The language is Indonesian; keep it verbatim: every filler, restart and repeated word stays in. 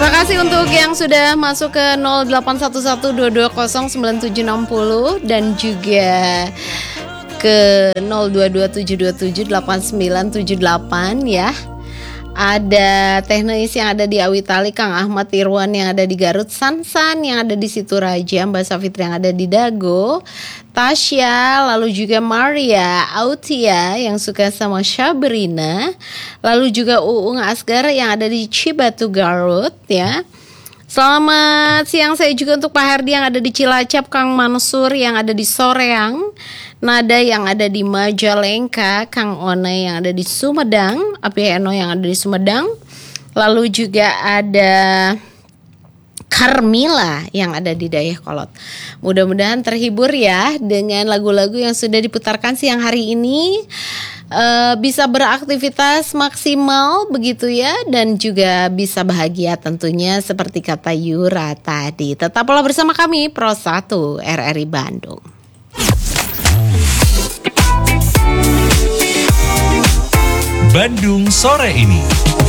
Terima kasih untuk yang sudah masuk ke nol delapan satu satu dua dua nol sembilan tujuh enam nol dan juga ke nol dua dua tujuh dua tujuh delapan sembilan tujuh delapan ya. Ada teknis yang ada di Awitali, Kang Ahmad Irwan yang ada di Garut, Sansan yang ada di Situraja, Mbak Safitri yang ada di Dago, Tasya, lalu juga Maria, Autia yang suka sama Syabrina, lalu juga Uung Asgar yang ada di Cibatu Garut ya. Selamat siang saya juga untuk Pak Herdi yang ada di Cilacap, Kang Mansur yang ada di Soreang, Nada yang ada di Majalengka, Kang One yang ada di Sumedang, Api Eno yang ada di Sumedang, lalu juga ada Carmila yang ada di Dayakolot. Mudah-mudahan terhibur ya dengan lagu-lagu yang sudah diputarkan siang hari ini. Uh, bisa beraktivitas maksimal begitu ya, dan juga bisa bahagia tentunya seperti kata Yura tadi. Tetaplah bersama kami Pro satu R R I Bandung. Bandung sore ini.